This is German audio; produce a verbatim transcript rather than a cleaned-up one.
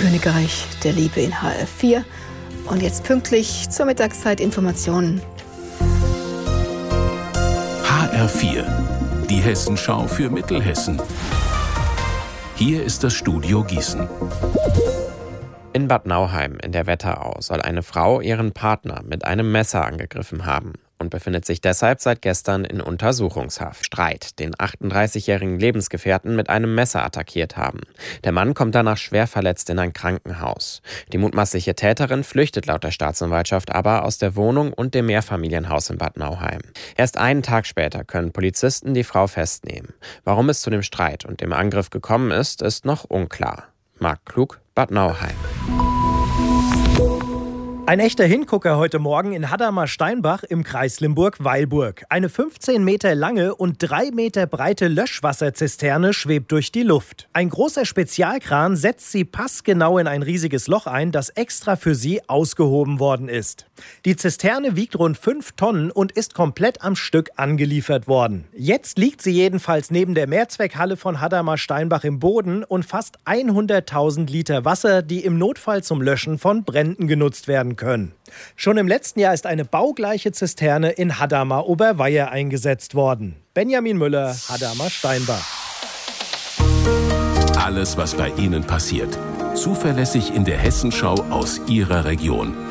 Königreich der Liebe in H R vier. Und jetzt pünktlich zur Mittagszeit Informationen. H R vier, die Hessenschau für Mittelhessen. Hier ist das Studio Gießen. In Bad Nauheim in der Wetterau soll eine Frau ihren Partner mit einem Messer angegriffen haben und befindet sich deshalb seit gestern in Untersuchungshaft. Streit, den achtunddreißigjährigen Lebensgefährten mit einem Messer attackiert haben. Der Mann kommt danach schwer verletzt in ein Krankenhaus. Die mutmaßliche Täterin flüchtet laut der Staatsanwaltschaft aber aus der Wohnung und dem Mehrfamilienhaus in Bad Nauheim. Erst einen Tag später können Polizisten die Frau festnehmen. Warum es zu dem Streit und dem Angriff gekommen ist, ist noch unklar. Marc Klug, Bad Nauheim. Ein echter Hingucker heute Morgen in Hadamar-Steinbach im Kreis Limburg-Weilburg. Eine fünfzehn Meter lange und drei Meter breite Löschwasserzisterne schwebt durch die Luft. Ein großer Spezialkran setzt sie passgenau in ein riesiges Loch ein, das extra für sie ausgehoben worden ist. Die Zisterne wiegt rund fünf Tonnen und ist komplett am Stück angeliefert worden. Jetzt liegt sie jedenfalls neben der Mehrzweckhalle von Hadamar-Steinbach im Boden und fasst hunderttausend Liter Wasser, die im Notfall zum Löschen von Bränden genutzt werden können. Schon im letzten Jahr ist eine baugleiche Zisterne in Hadamar-Oberweier eingesetzt worden. Benjamin Müller, Hadamar-Steinbach. Alles, was bei Ihnen passiert, zuverlässig in der Hessenschau aus Ihrer Region.